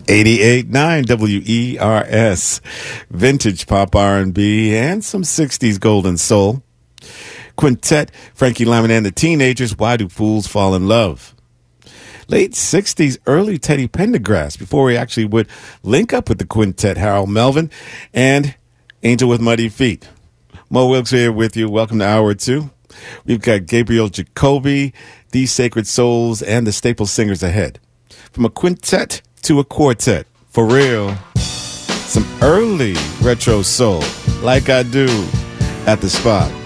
88.9 WERS, vintage pop R&B, and some 60s golden soul. Quintet, Frankie Lyman and the Teenagers, Why Do Fools Fall in Love? Late 60s, early Teddy Pendergrass, before he actually would link up with the quintet, Harold Melvin and Angel with Muddy Feet. Mo Wilkes here with you. Welcome to Hour 2. We've got Gabriel Jacoby, These Sacred Souls, and the Staple Singers ahead. From a quintet to a quartet, for real. Some early retro soul, Like I Do, at the Spot.